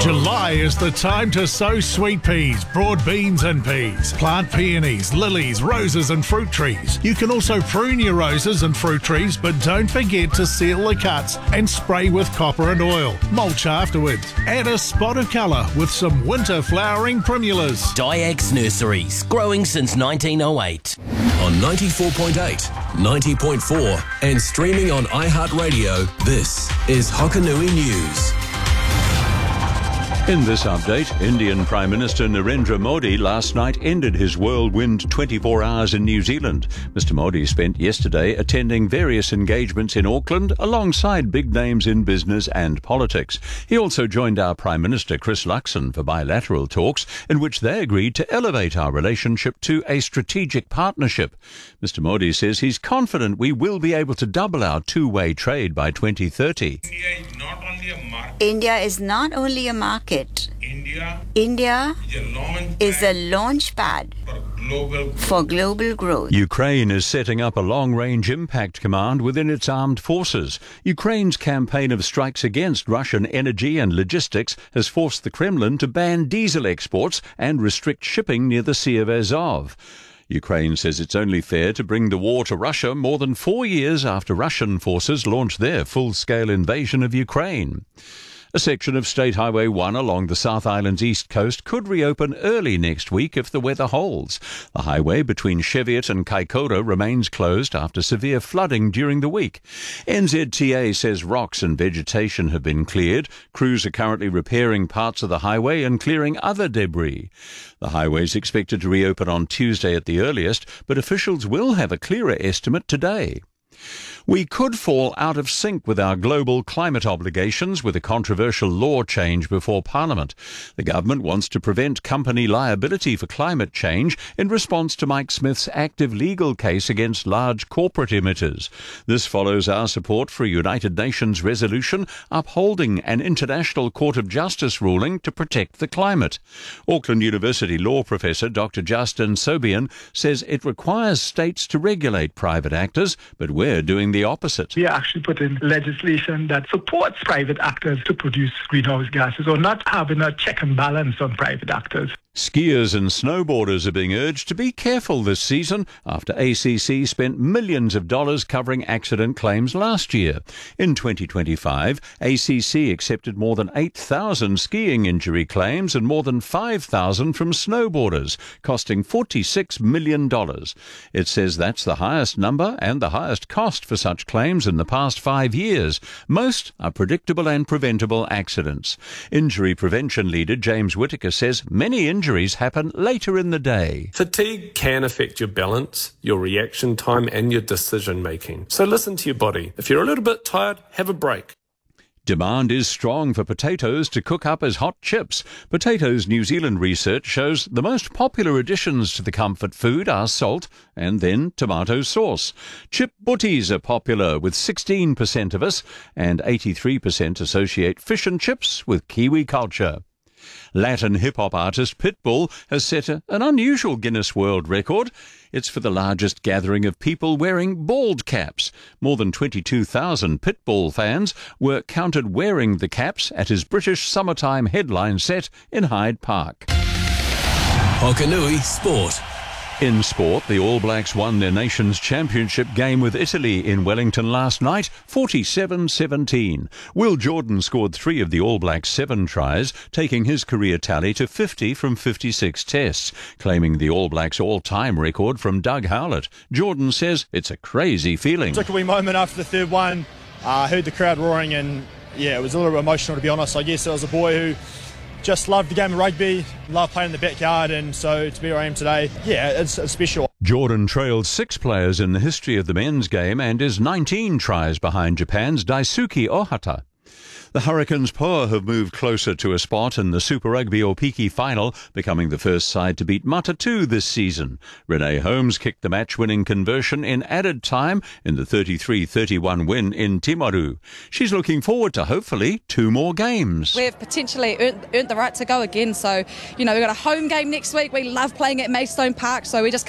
July is the time to sow sweet peas, broad beans and peas. Plant peonies, lilies, roses and fruit trees. You can also prune your roses and fruit trees, but don't forget to seal the cuts and spray with copper and oil. Mulch afterwards. Add a spot of colour with some winter flowering primulas. Diax Nurseries, growing since 1908. On 94.8, 90.4 and streaming on iHeartRadio, this is Hokanui News. In this update, Indian Prime Minister Narendra Modi last night ended his whirlwind 24 hours in New Zealand. Mr. Modi spent yesterday attending various engagements in Auckland alongside big names in business and politics. He also joined our Prime Minister Chris Luxon for bilateral talks in which they agreed to elevate our relationship to a strategic partnership. Mr. Modi says he's confident we will be able to double our two-way trade by 2030. India is not only a market. India is a launch pad for global growth. Ukraine is setting up a long-range impact command within its armed forces. Ukraine's campaign of strikes against Russian energy and logistics has forced the Kremlin to ban diesel exports and restrict shipping near the Sea of Azov. Ukraine says it's only fair to bring the war to Russia more than 4 years after Russian forces launched their full-scale invasion of Ukraine. A section of State Highway 1 along the South Island's east coast could reopen early next week if the weather holds. The highway between Cheviot and Kaikoura remains closed after severe flooding during the week. NZTA says rocks and vegetation have been cleared. Crews are currently repairing parts of the highway and clearing other debris. The highway is expected to reopen on Tuesday at the earliest, but officials will have a clearer estimate today. We could fall out of sync with our global climate obligations with a controversial law change before Parliament. The government wants to prevent company liability for climate change in response to Mike Smith's active legal case against large corporate emitters. This follows our support for a United Nations resolution upholding an International Court of Justice ruling to protect the climate. Auckland University law professor Dr. Justin Sobian says it requires states to regulate private actors, but we're doing the opposite. We are actually putting legislation that supports private actors to produce greenhouse gases, or not having a check and balance on private actors. Skiers and snowboarders are being urged to be careful this season after ACC spent millions of dollars covering accident claims last year. In 2025, ACC accepted more than 8,000 skiing injury claims and more than 5,000 from snowboarders, costing $46 million. It says that's the highest number and the highest cost for such claims in the past 5 years. Most are predictable and preventable accidents. Injury prevention leader James Whittaker says many injuries happen later in the day. Fatigue can affect your balance, your reaction time and your decision making. So listen to your body. If you're a little bit tired, have a break. Demand is strong for potatoes to cook up as hot chips. Potatoes New Zealand research shows the most popular additions to the comfort food are salt and then tomato sauce. Chip butties are popular with 16% of us, and 83% associate fish and chips with Kiwi culture. Latin hip-hop artist Pitbull has set an unusual Guinness World Record. It's for the largest gathering of people wearing bald caps. More than 22,000 Pitbull fans were counted wearing the caps at his British summertime headline set in Hyde Park. Hokanui Sport. In sport, the All Blacks won their nation's championship game with Italy in Wellington last night, 47-17. Will Jordan scored 3 of the All Blacks' 7 tries, taking his career tally to 50 from 56 tests, claiming the All Blacks' all-time record from Doug Howlett. Jordan says it's a crazy feeling. Took a wee moment after the third one, heard the crowd roaring, and yeah, it was a little bit emotional, to be honest. I guess I was a boy who just loved the game of rugby, loved playing in the backyard, and so to be where I am today, yeah, it's special. Jordan trailed 6 players in the history of the men's game and is 19 tries behind Japan's Daisuke Ohata. The Hurricanes Poa have moved closer to a spot in the Super Rugby Opiki final, becoming the first side to beat Matatu this season. Renee Holmes kicked the match-winning conversion in added time in the 33-31 win in Timaru. She's looking forward to hopefully 2 more games. We've potentially earned the right to go again, so we've got a home game next week. We love playing at Maidstone Park, so we just